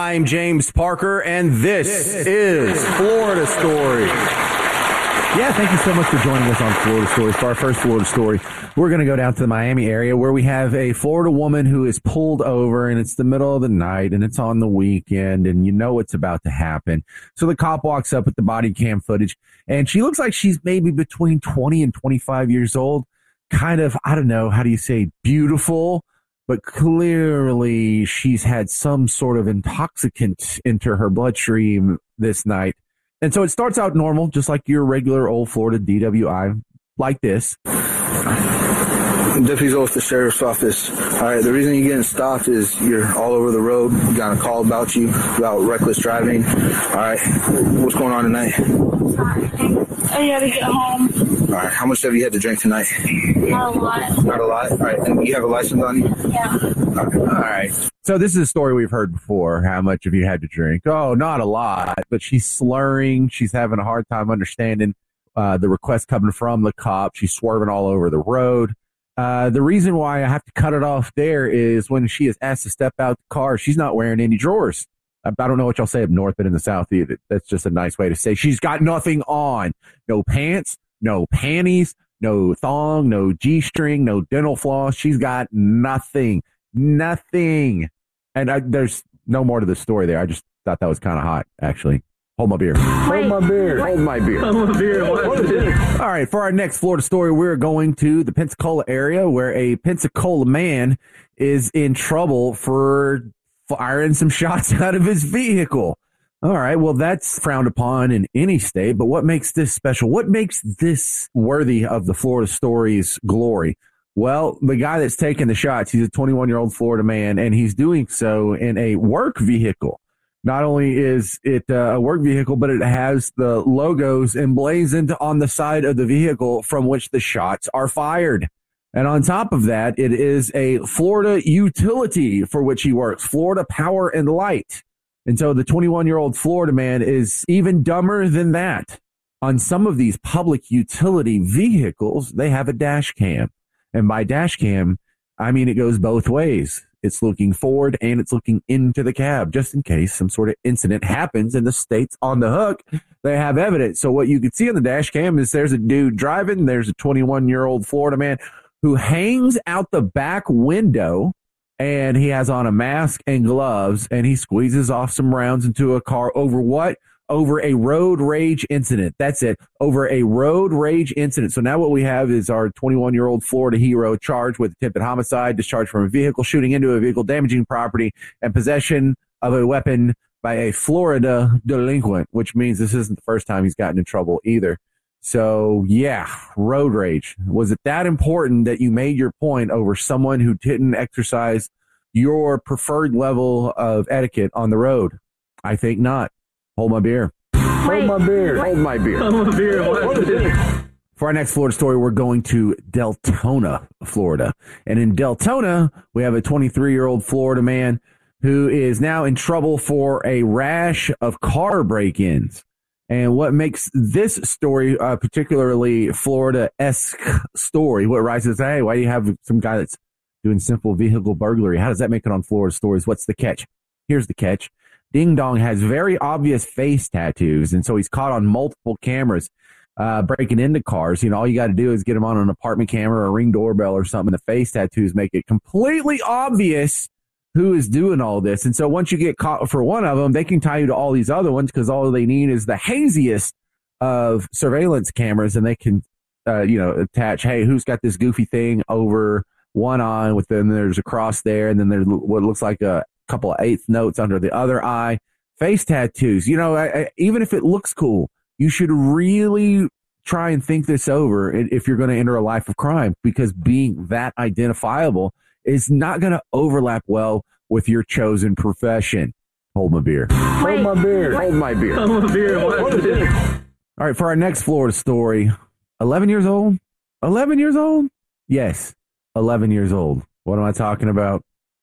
I'm James Parker, and this is Florida Story. Yeah, thank you so much for joining us on Florida Stories. For our first Florida story, we're going to go down to the Miami area where we have a Florida woman who is pulled over, and it's the middle of the night, and it's on the weekend, and you know it's about to happen. So the cop walks up with the body cam footage, and she looks like she's maybe between 20 and 25 years old. Kind of, I don't know, how do you say, beautiful? But clearly she's had some sort of intoxicant enter her bloodstream this night. And so it starts out normal, just like your regular old Florida DWI, like this. Deputies with the sheriff's office. All right, the reason you're getting stopped is you're all over the road. We got a call about you, about reckless driving. All right, what's going on tonight? I gotta get home. All right, how much have you had to drink tonight? Not a lot. Not a lot? All right, and you have a license on you? Yeah. All right. So this is a story we've heard before. How much have you had to drink? Oh, not a lot. But she's slurring. She's having a hard time understanding the request coming from the cop. She's swerving all over the road. The reason why I have to cut it off there is when she is asked to step out the car, she's not wearing any drawers. I don't know what y'all say up north, but in the south, either. That's just a nice way to say she's got nothing on. No pants, no panties, no thong, no G-string, no dental floss. She's got nothing. Nothing. And there's no more to the story there. I just thought that was kind of hot, actually. Hold my beer. Wait, Hold my beer. Hold my beer. Hold my beer. All right, for our next Florida story, we're going to the Pensacola area where a Pensacola man is in trouble for firing some shots out of his vehicle. All right, well, that's frowned upon in any state, but what makes this special? What makes this worthy of the Florida Stories glory? Well, the guy that's taking the shots, he's a 21-year-old Florida man, and he's doing so in a work vehicle. Not only is it a work vehicle, but it has the logos emblazoned on the side of the vehicle from which the shots are fired. And on top of that, it is a Florida utility for which he works, Florida Power and Light. And so the 21-year-old Florida man is even dumber than that. On some of these public utility vehicles, they have a dash cam. And by dash cam, I mean it goes both ways. It's looking forward and it's looking into the cab just in case some sort of incident happens and the state's on the hook. They have evidence. So what you can see on the dash cam is there's a dude driving. There's a 21-year-old Florida man who hangs out the back window, and he has on a mask and gloves, and he squeezes off some rounds into a car over what? Over a road rage incident. That's it. Over a road rage incident. So now what we have is our 21-year-old Florida hero charged with attempted homicide, discharged from a vehicle, shooting into a vehicle, damaging property, and possession of a weapon by a Florida delinquent, which means this isn't the first time he's gotten in trouble either. So, yeah, road rage. Was it that important that you made your point over someone who didn't exercise your preferred level of etiquette on the road? I think not. Hold my beer. Wait, Hold my beer. Hold my beer. Hold my beer. For our next Florida story, we're going to Deltona, Florida. And in Deltona, we have a 23-year-old Florida man who is now in trouble for a rash of car break-ins. And what makes this story a particularly Florida-esque story, what rises, hey, why do you have some guy that's doing simple vehicle burglary? How does that make it on Florida Stories? What's the catch? Here's the catch. Ding Dong has very obvious face tattoos, and so he's caught on multiple cameras breaking into cars. You know, all you got to do is get him on an apartment camera or a Ring doorbell or something. The face tattoos make it completely obvious who is doing all this. And so once you get caught for one of them, they can tie you to all these other ones because all they need is the haziest of surveillance cameras, and they can, attach, hey, who's got this goofy thing over one eye with them? There's a cross there, and then there's what looks like a couple of eighth notes under the other eye. Face tattoos, even if it looks cool, you should really try and think this over if you're going to enter a life of crime, because being that identifiable is not going to overlap well with your chosen profession. Hold my beer. Wait, Hold my beer. Hold my beer. Hold my beer. All right, for our next Florida story, 11 years old? 11 years old? Yes, 11 years old. What am I talking about?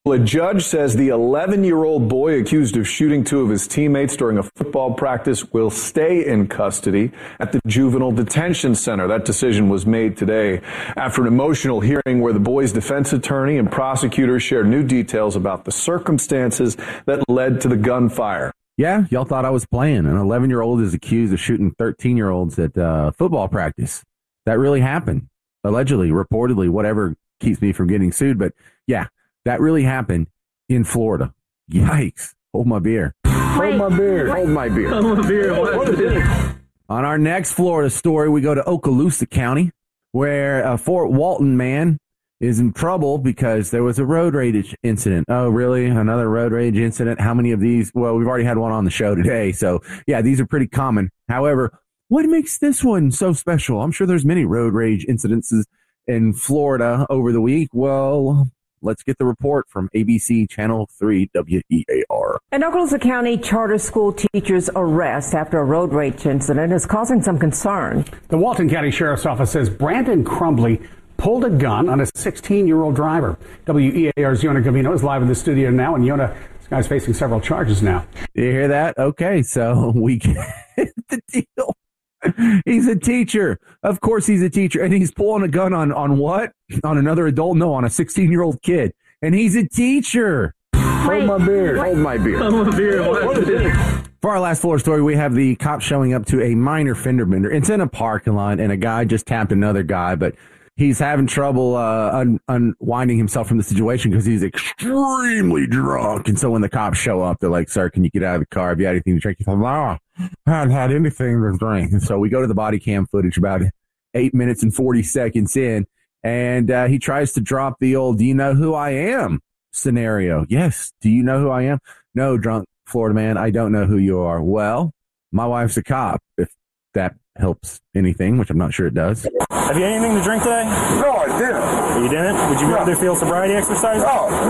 A judge says the 11-year-old boy accused of shooting two of his teammates during a football practice will stay in custody at the juvenile detention center. That decision was made today after an emotional hearing where the boy's defense attorney and prosecutors shared new details about the circumstances that led to the gunfire. Yeah, y'all thought I was playing. An 11-year-old is accused of shooting 13-year-olds at football practice. That really happened. Allegedly, reportedly, whatever keeps me from getting sued. But yeah. That really happened in Florida. Yikes. Hold my beer. Hold my beer. Hold my beer. Hold my beer. What is it? On our next Florida story, we go to Okaloosa County, where a Fort Walton man is in trouble because there was a road rage incident. Oh, really? Another road rage incident? How many of these? Well, we've already had one on the show today. So, yeah, these are pretty common. However, what makes this one so special? I'm sure there's many road rage incidences in Florida over the week. Well, let's get the report from ABC Channel 3 WEAR. An Okaloosa County charter school teacher's arrest after a road rage incident is causing some concern. The Walton County Sheriff's Office says Brandon Crumbly pulled a gun on a 16-year-old driver. WEAR's Yona Gavino is live in the studio now, and Yona, this guy's facing several charges now. You hear that? Okay, so we get the deal. He's a teacher. Of course he's a teacher. And he's pulling a gun on what? On another adult? No, on a 16-year-old kid. And he's a teacher. Hold my beer. Hold my beer. Hold my beer. What is it? For our last Florida story, we have the cops showing up to a minor fender bender. It's in a parking lot, and a guy just tapped another guy, but he's having trouble unwinding himself from the situation because he's extremely drunk. And so when the cops show up, they're like, "Sir, can you get out of the car? Have you had anything to drink?" He's like, "No, I haven't had anything to drink." And so we go to the body cam footage about 8 minutes and 40 seconds in, and he tries to drop the old, "Do you know who I am?" scenario. Yes. Do you know who I am? No, drunk Florida man, I don't know who you are. Well, my wife's a cop, if that helps anything, which I'm not sure it does. Have you had anything to drink today? No, I didn't. You didn't? Would you rather feel sobriety exercise?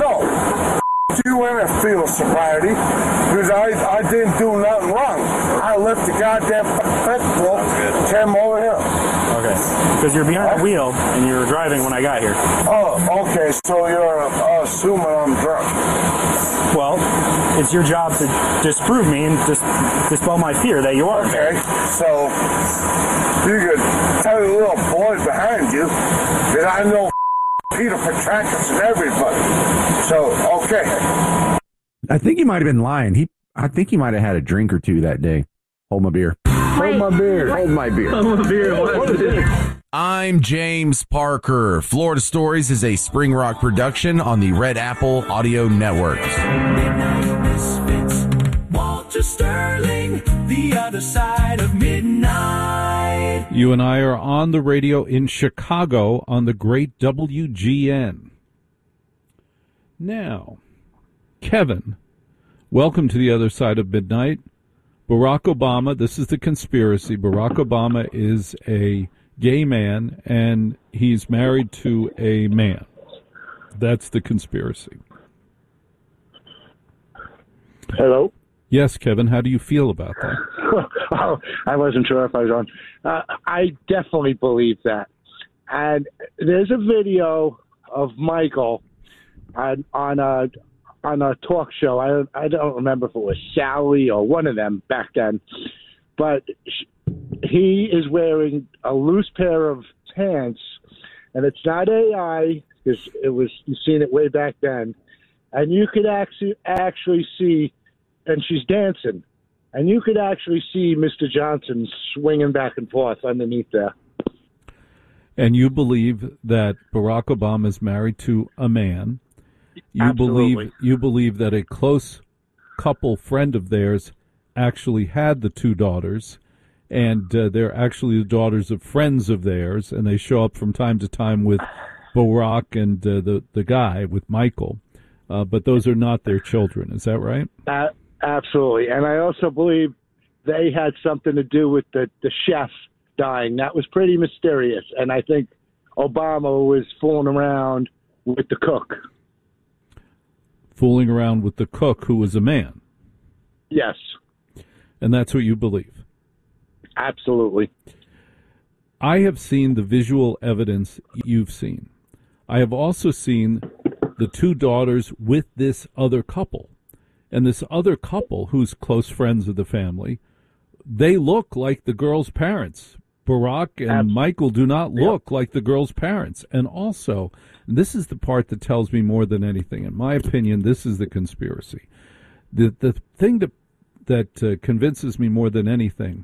No. You and a feel sobriety because I didn't do nothing wrong. I left the goddamn festival, came over here. Okay. Because you're behind the wheel and you were driving when I got here. Oh, okay. So you're assuming I'm drunk. Well, it's your job to disprove me and dispel my fear that you are. Okay. So you could tell the little boys behind you that I know Peter Petrakis and everybody. So, okay. I think he might have been lying. I think he might have had a drink or two that day. Hold my beer. Hold my beer. Hold my beer. Hold my beer. What is it? I'm James Parker. Florida Stories is a Spring Rock production on the Red Apple Audio Network. Walter Sterling, the other side of midnight. You and I are on the radio in Chicago on the great WGN. Now, Kevin, welcome to the other side of midnight. Barack Obama, this is the conspiracy. Barack Obama is a gay man, and he's married to a man. That's the conspiracy. Hello? Yes, Kevin, how do you feel about that? Oh, I wasn't sure if I was on. I definitely believe that. And there's a video of Michael on a talk show. I don't remember if it was Sally or one of them back then, but he is wearing a loose pair of pants, and it's not AI because you've seen it way back then, and you could actually see, and she's dancing, and you could actually see Mr. Johnson swinging back and forth underneath there. And you believe that Barack Obama is married to a man. You believe that a close couple friend of theirs actually had the two daughters, and they're actually the daughters of friends of theirs, and they show up from time to time with Barack and the guy, with Michael. But those are not their children. Is that right? Absolutely. And I also believe they had something to do with the chef dying. That was pretty mysterious. And I think Obama was fooling around with the cook. Fooling around with the cook, who was a man. Yes. And that's what you believe? Absolutely. I have seen the visual evidence you've seen. I have also seen the two daughters with this other couple. And this other couple, who's close friends of the family, they look like the girl's parents. Barack and Michael do not look like the girl's parents. And also, this is the part that tells me more than anything. In my opinion, this is the conspiracy. The thing that convinces me more than anything,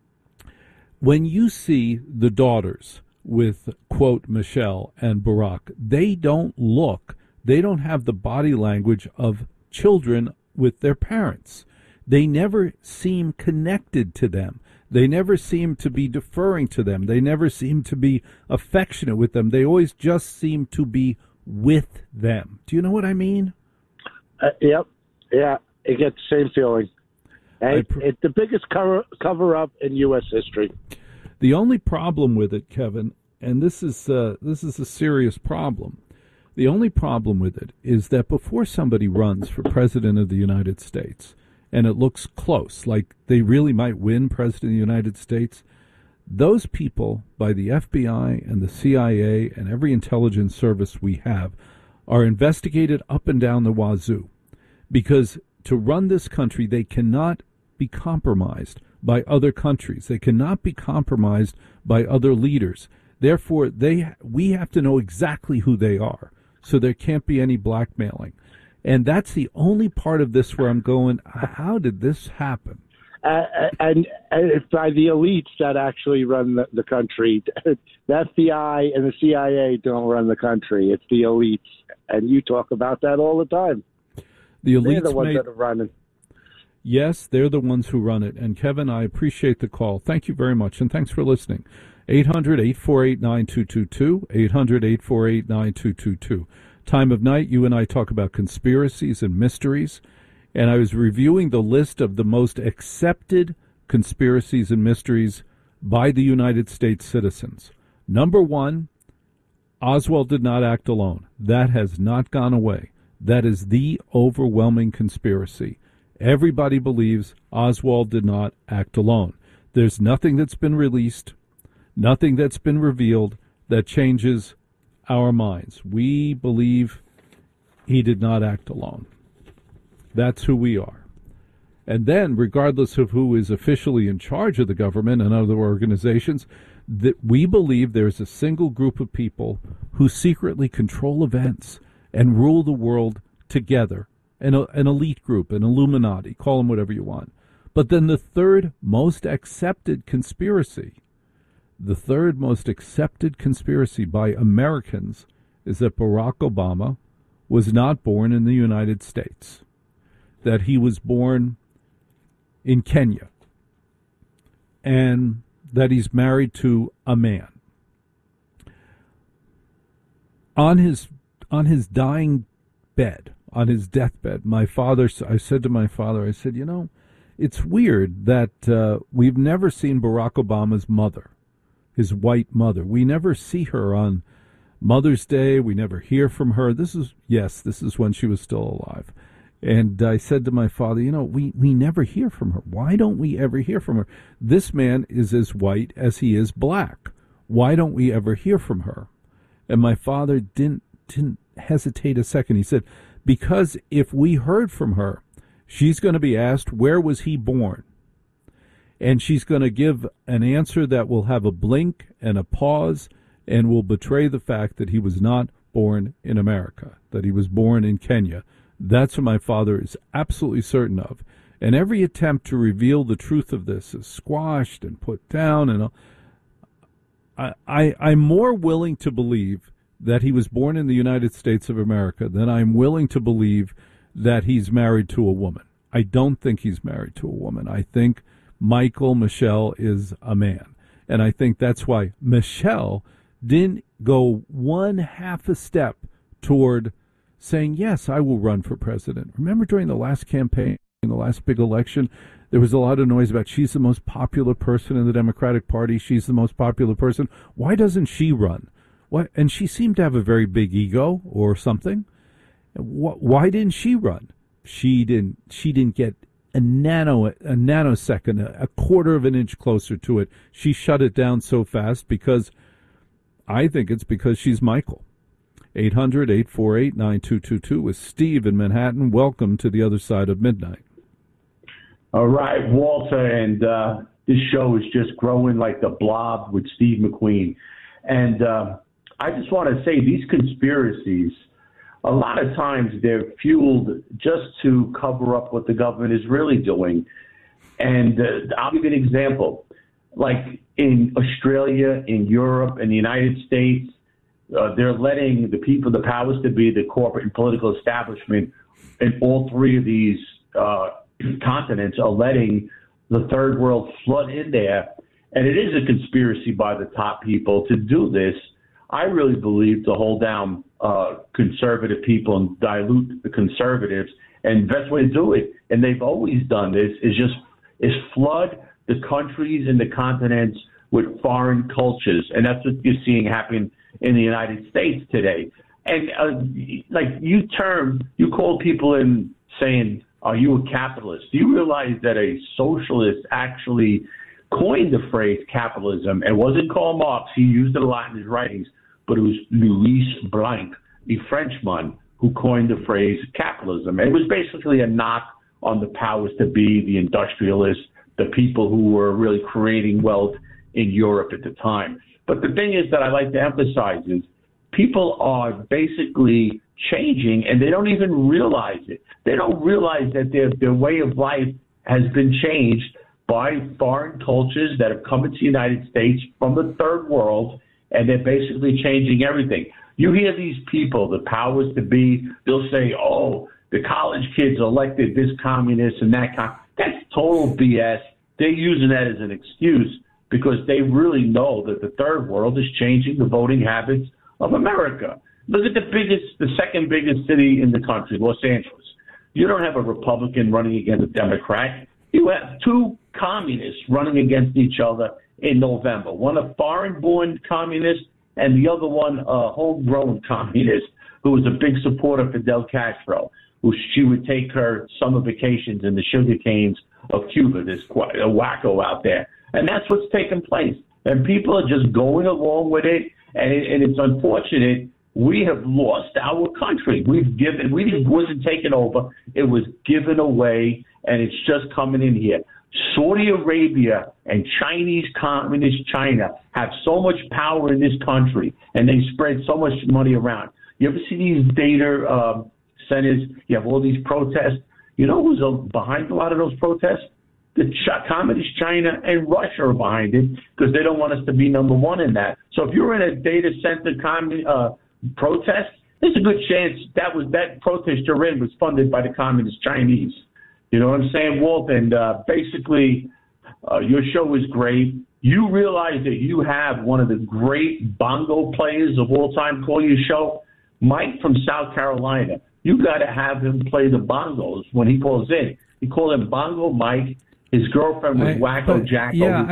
when you see the daughters with, quote, Michelle and Barack, they don't have the body language of children with their parents. They never seem connected to them. They never seem to be deferring to them. They never seem to be affectionate with them. They always just seem to be with them. Do you know what I mean? Yep. Yeah, I get the same feeling. It's the biggest cover-up in U.S. history. The only problem with it, Kevin, and this is a serious problem, the only problem with it is that before somebody runs for president of the United States, and it looks close, like they really might win president of the United States, those people, by the FBI and the CIA and every intelligence service we have, are investigated up and down the wazoo. Because to run this country, they cannot be compromised by other countries. They cannot be compromised by other leaders. Therefore, we have to know exactly who they are, so there can't be any blackmailing. And that's the only part of this where I'm going, how did this happen? And by the elites that actually run the country. The FBI and the CIA don't run the country. It's the elites. And you talk about that all the time. The elites, they're the ones that are running. Yes, they're the ones who run it. And Kevin, I appreciate the call. Thank you very much, and thanks for listening. 800-848-9222, 800-848-9222. Time of night, you and I talk about conspiracies and mysteries, and I was reviewing the list of the most accepted conspiracies and mysteries by the United States citizens. Number one, Oswald did not act alone. That has not gone away. That is the overwhelming conspiracy. Everybody believes Oswald did not act alone. There's nothing that's been released, nothing that's been revealed that changes our minds. We believe he did not act alone. That's who we are. And then, regardless of who is officially in charge of the government and other organizations, that we believe there's a single group of people who secretly control events and rule the world together. An elite group, an Illuminati, call them whatever you want. But then the third most accepted conspiracy by Americans is that Barack Obama was not born in the United States, that he was born in Kenya, and that he's married to a man. On his dying bed, on his deathbed, I said to my father, I said, it's weird that we've never seen Barack Obama's mother, his white mother. We never see her on Mother's Day. We never hear from her. This is when she was still alive. And I said to my father, we never hear from her. Why don't we ever hear from her? This man is as white as he is black. Why don't we ever hear from her? And my father didn't hesitate a second. He said, because if we heard from her, she's going to be asked, where was he born? And she's going to give an answer that will have a blink and a pause and will betray the fact that he was not born in America, that he was born in Kenya. That's what my father is absolutely certain of. And every attempt to reveal the truth of this is squashed and put down. And I'm more willing to believe that he was born in the United States of America than I'm willing to believe that he's married to a woman. I don't think he's married to a woman. I think Michelle is a man. And I think that's why Michelle didn't go one half a step toward saying, yes, I will run for president. Remember during the last campaign, in the last big election, there was a lot of noise about she's the most popular person in the Democratic Party. She's the most popular person. Why doesn't she run? What? And she seemed to have a very big ego or something. Why didn't she run? She didn't get a nanosecond, a quarter of an inch closer to it. She shut it down so fast because I think it's because she's Michael. 800-848-9222 with Steve in Manhattan. Welcome to the other side of midnight. All right, Walter, and this show is just growing like the Blob with Steve McQueen. And I just want to say these conspiracies, a lot of times they're fueled just to cover up what the government is really doing. And I'll give you an example. Like in Australia, in Europe, in the United States, they're letting the people, the powers to be, the corporate and political establishment in all three of these continents are letting the third world flood in there. And it is a conspiracy by the top people to do this. I really believe to hold down conservative people and dilute the conservatives. And the best way to do it, and they've always done this, is flood the countries and the continents with foreign cultures. And that's what you're seeing happen in the United States today. And you call people in saying, are you a capitalist? Do you realize that a socialist actually coined the phrase capitalism? It wasn't Karl Marx. He used it a lot in his writings, but it was Louis Blanc, a Frenchman, who coined the phrase capitalism. And it was basically a knock on the powers to be, the industrialists, the people who were really creating wealth in Europe at the time. But the thing is that I like to emphasize is people are basically changing, and they don't even realize it. They don't realize that their way of life has been changed by foreign cultures that have come into the United States from the third world, and they're basically changing everything. You hear these people, the powers to be, they'll say, oh, the college kids elected this communist and that. That's total BS. They're using that as an excuse because they really know that the third world is changing the voting habits of America. Look at the second biggest city in the country, Los Angeles. You don't have a Republican running against a Democrat. You have two communists running against each other in November. One a foreign-born communist and the other one a homegrown communist who was a big supporter of Fidel Castro, who she would take her summer vacations in the sugar canes of Cuba, this a wacko out there. And that's what's taking place. And people are just going along with it, and it's unfortunate. We have lost our country. It wasn't taken over. It was given away, and it's just coming in here. Saudi Arabia and Chinese communist China have so much power in this country, and they spread so much money around. You ever see these data centers? You have all these protests. You know who's behind a lot of those protests? The communist China and Russia are behind it because they don't want us to be number one in that. So if you're in a data center protest, there's a good chance that protest you're in was funded by the communist Chinese. You know what I'm saying, Walt? And basically, your show is great. You realize that you have one of the great bongo players of all time call your show, Mike from South Carolina. You got to have him play the bongos when he calls in. You call him Bongo Mike. His girlfriend was Wacko Jacko. Yeah,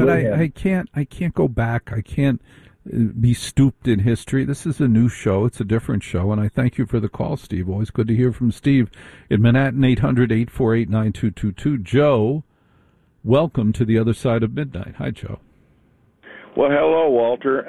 I can't go back. I can't be stooped in history. This is a new show. It's a different show, and I thank you for the call, Steve. Always good to hear from Steve in Manhattan, 800-848-9222. Joe, welcome to the other side of midnight. Hi, Joe. Well, hello, Walter.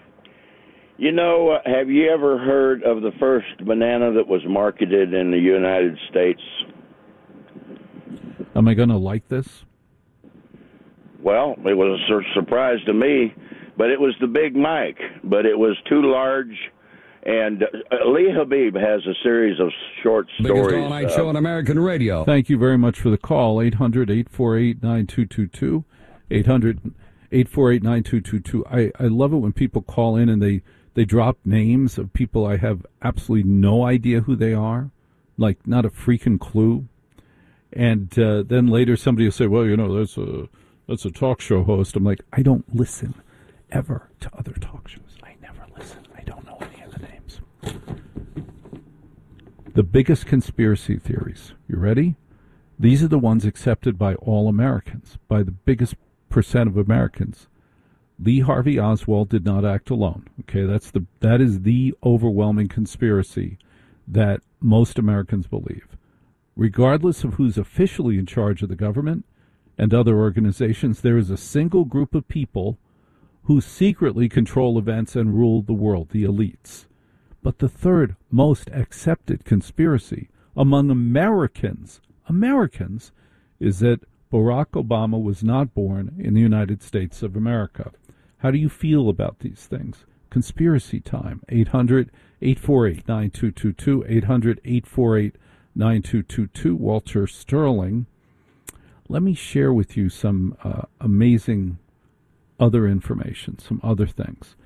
Have you ever heard of the first banana that was marketed in the United States? Am I going to like this? Well, it was a surprise to me, but it was the Big Mike, but it was too large. And Lee Habib has a series of short stories. Biggest all-night show on American radio. Thank you very much for the call. 800-848-9222. 800-848-9222. I love it when people call in and they drop names of people I have absolutely no idea who they are, like not a freaking clue. And then later somebody will say, well, that's a talk show host. I'm like, I don't listen ever to other talk shows. I never listen. I don't know any of the names. The biggest conspiracy theories. You ready? These are the ones accepted by all Americans, by the biggest percent of Americans. Lee Harvey Oswald did not act alone. Okay, that is the overwhelming conspiracy that most Americans believe. Regardless of who's officially in charge of the government and other organizations, there is a single group of people who secretly control events and rule the world, the elites. But the third most accepted conspiracy among Americans is that Barack Obama was not born in the United States of America. How do you feel about these things? Conspiracy time. 800-848-9222. 800-848-9222. Walter Sterling. Let me share with you some amazing other information, some other things.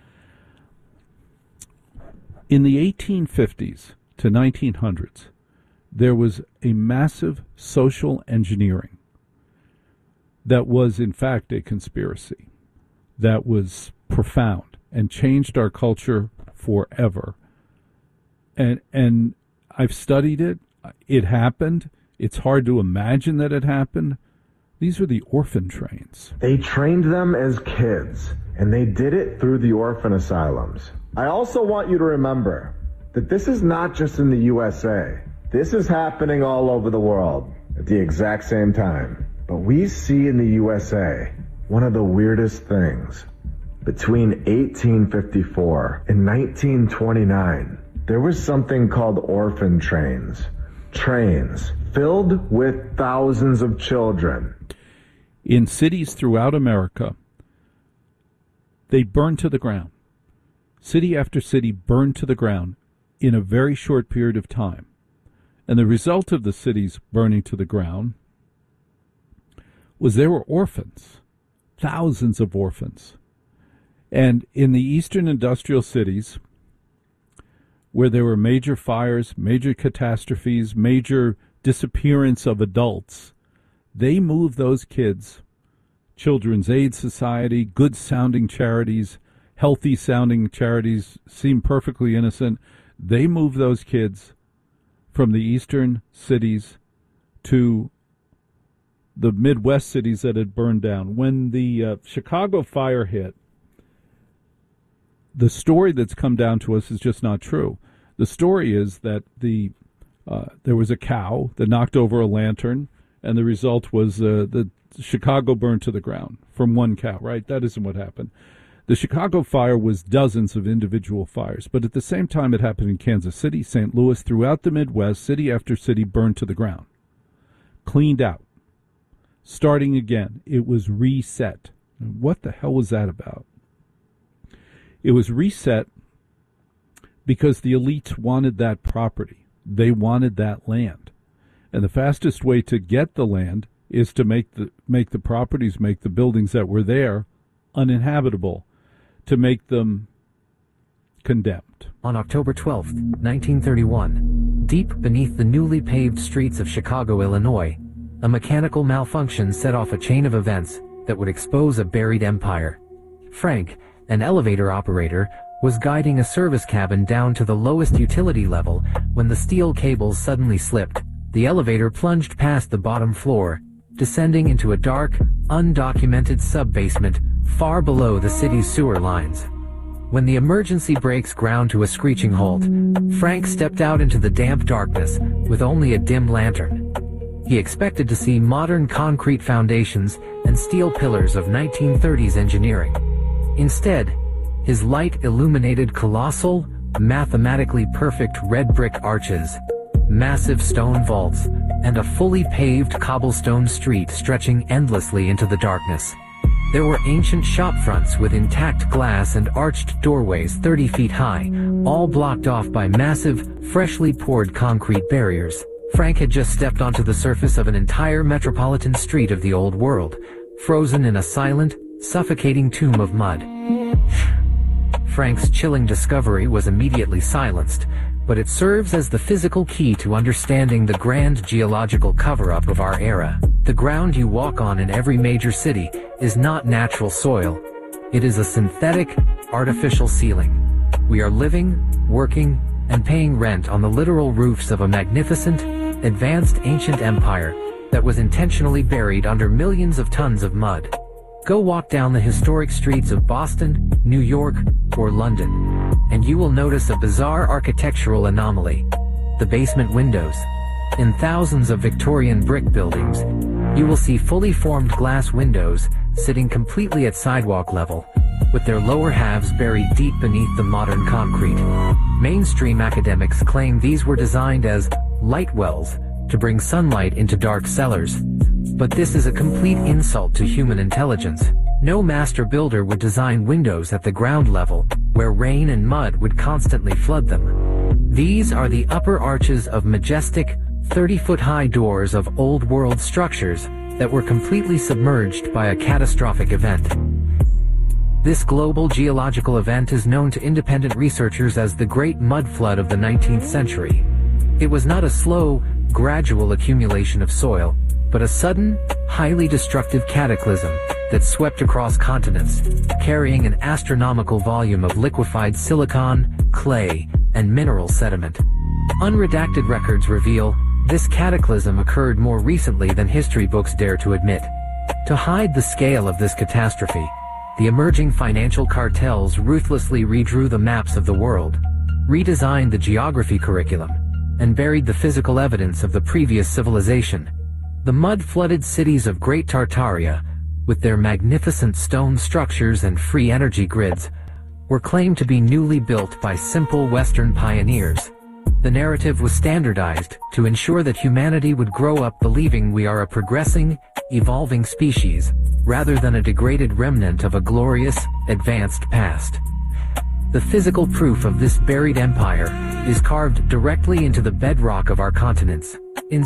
In the 1850s to 1900s, there was a massive social engineering that was, in fact, a conspiracy that was profound and changed our culture forever. And I've studied it. It happened. It's hard to imagine that it happened. These were the orphan trains. They trained them as kids, and they did it through the orphan asylums. I also want you to remember that this is not just in the USA. This is happening all over the world at the exact same time. But we see in the USA one of the weirdest things. Between 1854 and 1929, there was something called orphan trains. Trains filled with thousands of children. In cities throughout America, they burned to the ground. City after city burned to the ground in a very short period of time. And the result of the cities burning to the ground was there were orphans, thousands of orphans. And in the eastern industrial cities, where there were major fires, major catastrophes, major disappearance of adults, they moved those kids, Children's Aid Society, good-sounding charities, healthy-sounding charities, seem perfectly innocent. They moved those kids from the eastern cities to the Midwest cities that had burned down. When the Chicago fire hit, the story that's come down to us is just not true. The story is that there was a cow that knocked over a lantern, and the result was the Chicago burned to the ground from one cow, right? That isn't what happened. The Chicago fire was dozens of individual fires, but at the same time it happened in Kansas City, St. Louis, throughout the Midwest, city after city burned to the ground. Cleaned out. Starting again. It was reset. What the hell was that about? It was reset because the elites wanted that property. They wanted that land. And the fastest way to get the land is to make the properties, make the buildings that were there uninhabitable, to make them condemned. On October 12, 1931, deep beneath the newly paved streets of Chicago, Illinois, a mechanical malfunction set off a chain of events that would expose a buried empire. Frank, an elevator operator, was guiding a service cabin down to the lowest utility level when the steel cables suddenly slipped. The elevator plunged past the bottom floor, descending into a dark, undocumented sub-basement far below the city's sewer lines. When the emergency brakes ground to a screeching halt, Frank stepped out into the damp darkness with only a dim lantern. He expected to see modern concrete foundations and steel pillars of 1930s engineering. Instead, his light illuminated colossal, mathematically perfect red brick arches, massive stone vaults, and a fully paved cobblestone street stretching endlessly into the darkness. There were ancient shop fronts with intact glass and arched doorways 30 feet high, all blocked off by massive, freshly poured concrete barriers. Frank had just stepped onto the surface of an entire metropolitan street of the old world, frozen in a silent, suffocating tomb of mud. Frank's chilling discovery was immediately silenced, but it serves as the physical key to understanding the grand geological cover-up of our era. The ground you walk on in every major city is not natural soil. It is a synthetic, artificial ceiling. We are living, working, and paying rent on the literal roofs of a magnificent, advanced ancient empire that was intentionally buried under millions of tons of mud. Go walk down the historic streets of Boston, New York, or London, and you will notice a bizarre architectural anomaly: the basement windows. In thousands of Victorian brick buildings, you will see fully formed glass windows sitting completely at sidewalk level, with their lower halves buried deep beneath the modern concrete. Mainstream academics claim these were designed as light wells to bring sunlight into dark cellars. But this is a complete insult to human intelligence. No master builder would design windows at the ground level, where rain and mud would constantly flood them. These are the upper arches of majestic, 30-foot-high doors of old-world structures that were completely submerged by a catastrophic event. This global geological event is known to independent researchers as the Great Mud Flood of the 19th century. It was not a slow, gradual accumulation of soil, but a sudden, highly destructive cataclysm that swept across continents, carrying an astronomical volume of liquefied silicon, clay, and mineral sediment. Unredacted records reveal this cataclysm occurred more recently than history books dare to admit. To hide the scale of this catastrophe, the emerging financial cartels ruthlessly redrew the maps of the world, redesigned the geography curriculum, and buried the physical evidence of the previous civilization. The mud-flooded cities of Great Tartaria, with their magnificent stone structures and free energy grids, were claimed to be newly built by simple Western pioneers. The narrative was standardized to ensure that humanity would grow up believing we are a progressing, evolving species, rather than a degraded remnant of a glorious, advanced past. The physical proof of this buried empire is carved directly into the bedrock of our continents. In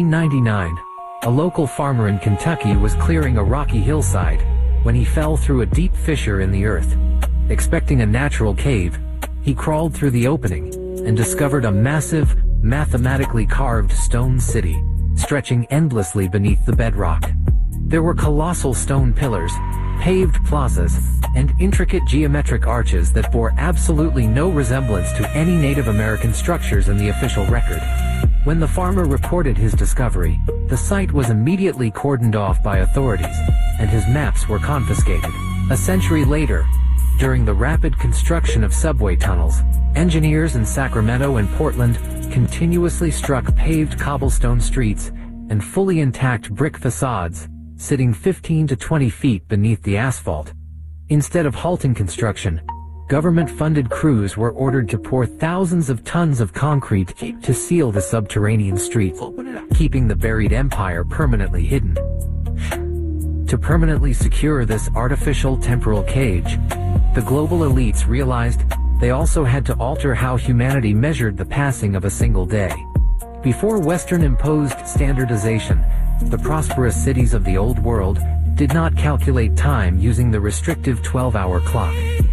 1799, a local farmer in Kentucky was clearing a rocky hillside when he fell through a deep fissure in the earth. Expecting a natural cave, he crawled through the opening and discovered a massive, mathematically carved stone city, stretching endlessly beneath the bedrock. There were colossal stone pillars, paved plazas, and intricate geometric arches that bore absolutely no resemblance to any Native American structures in the official record. When the farmer reported his discovery, the site was immediately cordoned off by authorities, and his maps were confiscated. A century later, during the rapid construction of subway tunnels, engineers in Sacramento and Portland continuously struck paved cobblestone streets and fully intact brick facades, sitting 15 to 20 feet beneath the asphalt. Instead of halting construction, government-funded crews were ordered to pour thousands of tons of concrete to seal the subterranean streets, keeping the buried empire permanently hidden. To permanently secure this artificial temporal cage, the global elites realized they also had to alter how humanity measured the passing of a single day. Before Western-imposed standardization, the prosperous cities of the Old World did not calculate time using the restrictive 12-hour clock.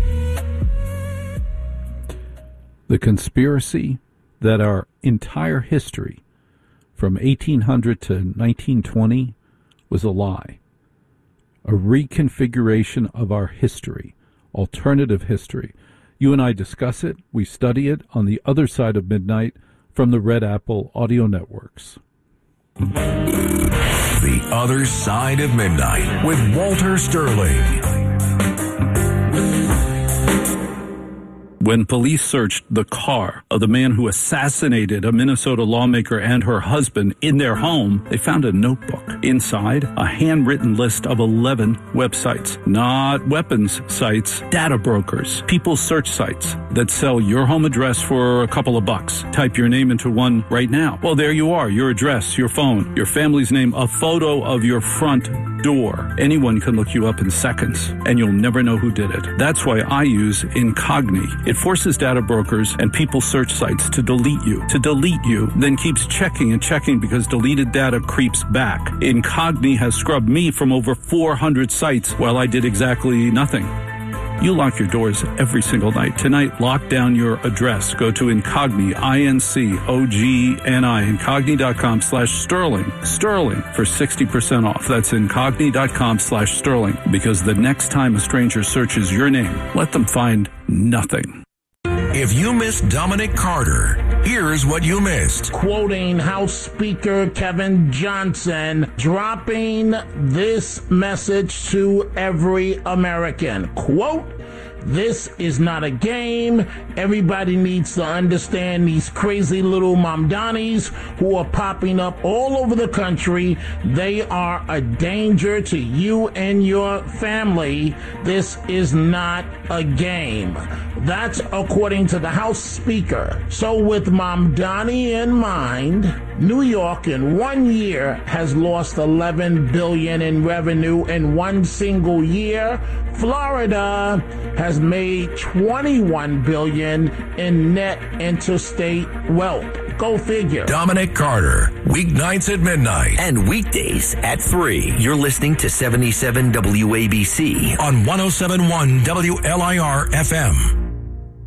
The conspiracy that our entire history, from 1800 to 1920, was a lie. A reconfiguration of our history, alternative history. You and I discuss it, we study it on The Other Side of Midnight from the Red Apple Audio Networks. The Other Side of Midnight with Walter Sterling. When police searched the car of the man who assassinated a Minnesota lawmaker and her husband in their home, they found a notebook. Inside, a handwritten list of 11 websites. Not weapons sites, data brokers, people search sites that sell your home address for a couple of bucks. Type your name into one right now. Well, there you are, your address, your phone, your family's name, a photo of your front door. Anyone can look you up in seconds, and you'll never know who did it. That's why I use Incogni. It forces data brokers and people search sites to delete you, then keeps checking and checking because deleted data creeps back. Incogni has scrubbed me from over 400 sites while I did exactly nothing. You lock your doors every single night. Tonight, lock down your address. Go to Incogni, I-N-C-O-G-N-I, Incogni.com/Sterling. Sterling for 60% off. That's Incogni.com/Sterling. Because the next time a stranger searches your name, let them find nothing. If you missed Dominic Carter, here's what you missed. Quoting House Speaker Kevin Johnson, dropping this message to every American. Quote, This is not a game. Everybody needs to understand these crazy little Mamdanis who are popping up all over the country. They are a danger to you and your family. This is not a game. That's according to the House Speaker. So with Mamdani in mind, New York in 1 year has lost $11 billion in revenue in one single year. Florida has made $21 billion in net interstate wealth. Go figure. Dominic Carter, weeknights at midnight. And weekdays at 3. You're listening to 77 WABC. On 107.1 WLIR FM.